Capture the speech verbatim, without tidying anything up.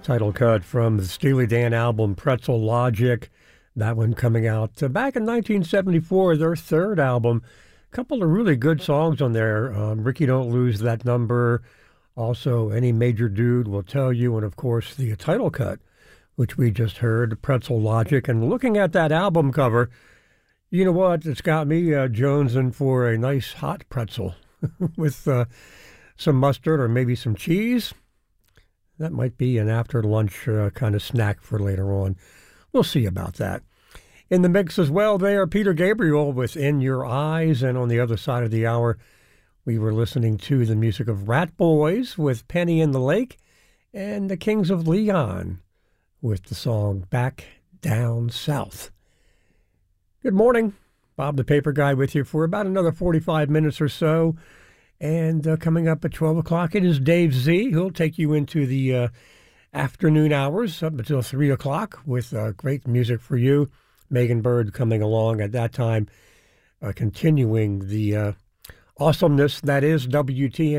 Title cut from the Steely Dan album Pretzel Logic. That one coming out uh, back in nineteen seventy-four, their third album. A couple of really good songs on there. Um, Ricky Don't Lose That Number. Also, Any Major Dude Will Tell You. And, of course, the title cut, which we just heard, Pretzel Logic. And looking at that album cover, you know what? It's got me uh, jonesing for a nice hot pretzel with uh, some mustard or maybe some cheese. That might be an after-lunch uh, kind of snack for later on. We'll see about that. In the mix as well there, Peter Gabriel with In Your Eyes. And on the other side of the hour, we were listening to the music of Rat Boys with Penny in the Lake and the Kings of Leon with the song Back Down South. Good morning. Bob the Paper Guy with you for about another forty-five minutes or so. And uh, coming up at twelve o'clock, it is Dave Z. He'll take you into the uh, afternoon hours up until three o'clock with uh, great music for you. Megan Bird coming along at that time, uh, continuing the uh, awesomeness that is W T N.